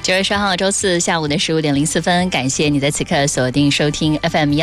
9月10号周四下午的15:04，感谢你在此刻锁定收听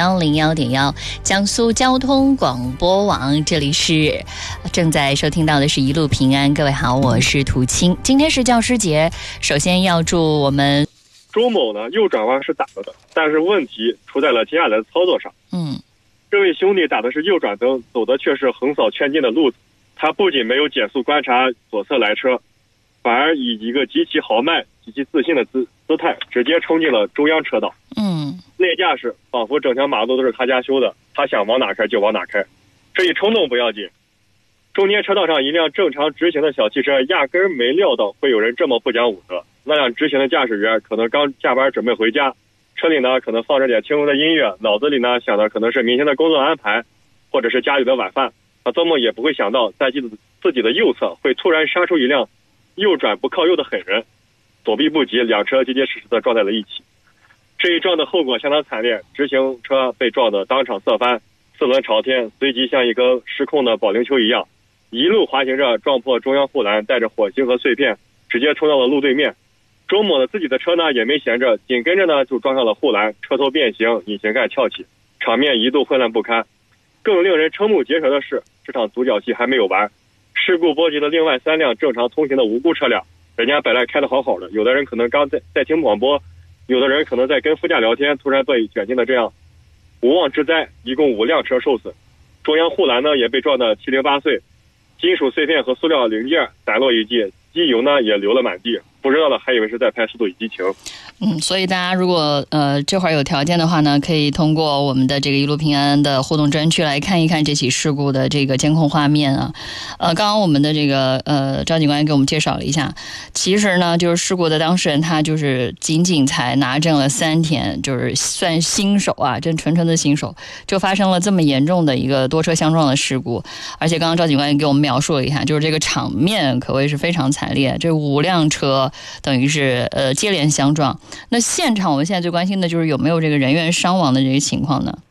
FM101.1江苏交通广播网，这里是正在收听到的是一路平安。各位好，我是涂青。今天是教师节，首先要祝我们周某呢右转弯是打了的，但是问题出在了接下来的操作上。这位兄弟打的是右转灯，走的却是横扫劝进的路子。他不仅没有减速观察左侧来车，反而以一个极其豪迈、极其自信的姿态，直接冲进了中央车道。那架势仿佛整条马路都是他家修的，他想往哪开就往哪开。这一冲动不要紧，中间车道上一辆正常直行的小汽车压根没料到会有人这么不讲武德。那辆直行的驾驶员可能刚下班准备回家，车里呢可能放着点轻柔的音乐，脑子里呢想的可能是明天的工作安排，或者是家里的晚饭。他做梦也不会想到，在自己的右侧会突然杀出一辆右转不靠右的狠人，躲避不及，两车结结实实的撞在了一起。这一撞的后果相当惨烈，直行车被撞得当场侧翻，四轮朝天，随即像一个失控的保龄球一样，一路滑行着撞破中央护栏，带着火星和碎片直接冲到了路对面。周某的自己的车呢也没闲着，紧跟着呢就撞上了护栏，车头变形，引擎盖翘起，场面一度混乱不堪。更令人瞠目结舌的是，这场独角戏还没有完，事故波及了另外3辆正常通行的无辜车辆，人家本来开得好好的，有的人可能刚在听广播，有的人可能在跟副驾聊天，突然被卷进了这样无妄之灾，一共5辆车受损。中央护栏呢也被撞得七零八碎，金属碎片和塑料零件散落一地，机油呢也流了满地，不知道的还以为是在拍《速度与激情》。 所以大家如果这会儿有条件的话呢，可以通过我们的这个一路平安的互动专区来看一看这起事故的这个监控画面啊。刚刚我们的这个赵警官给我们介绍了一下，其实呢就是事故的当事人他就是仅仅才拿证了3天，就是算新手啊，真纯纯的新手，就发生了这么严重的一个多车相撞的事故。而且刚刚赵警官也给我们描述了一下，就是这个场面可谓是非常惨烈，这5辆车等于是接连相撞。那现场我们现在最关心的就是有没有这个人员伤亡的这个情况呢？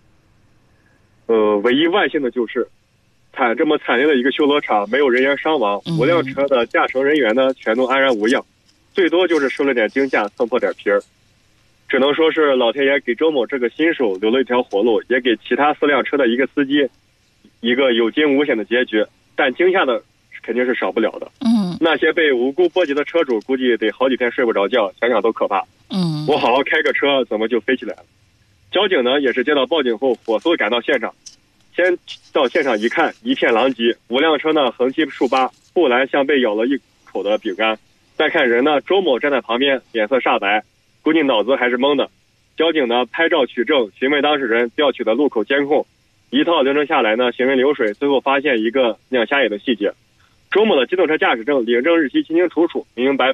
唯一万幸的就是这么惨烈的一个修罗场没有人员伤亡，5辆车的驾乘人员呢全都安然无恙，最多就是受了点惊吓，蹭破点皮儿。只能说是老天爷给周某这个新手留了一条活路，也给其他4辆车的一个司机一个有惊无险的结局，但惊吓的肯定是少不了的。那些被无辜波及的车主估计得好几天睡不着觉，想想都可怕。我好好开个车怎么就飞起来了？交警呢也是接到报警后火速赶到现场，先到现场一看，一片狼藉，5辆车呢横七竖八，护栏像被咬了一口的饼干。再看人呢，周某站在旁边，脸色煞白，估计脑子还是懵的。交警呢拍照取证，询问当事人，调取的路口监控，一套流程下来呢，行云流水，最后发现一个两瞎眼的细节。周某的机动车驾驶证领证日期清清楚楚，明明白